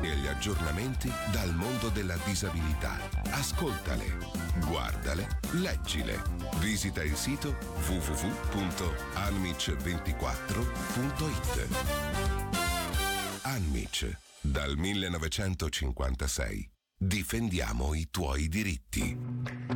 informazioni e gli aggiornamenti dal mondo della disabilità. Ascoltale, guardale, leggile. Visita il sito www.anmic24.it. Anmic, dal 1956. Difendiamo i tuoi diritti.